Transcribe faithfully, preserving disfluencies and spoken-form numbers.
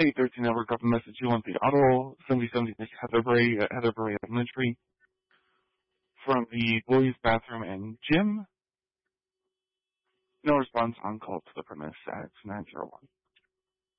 eight thirteen Network got the message you want the auto seventy seventy Heatherbury, uh, Heatherbury Elementary from the boys' bathroom and gym. No response on call to the premise at nine zero one.